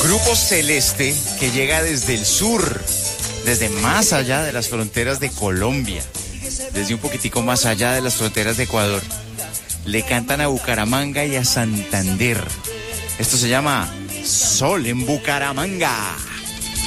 Grupo Celeste, que llega desde el sur, desde más allá de las fronteras de Colombia, desde un poquitico más allá de las fronteras de Ecuador. Le cantan a Bucaramanga y a Santander. Esto se llama Sol en Bucaramanga.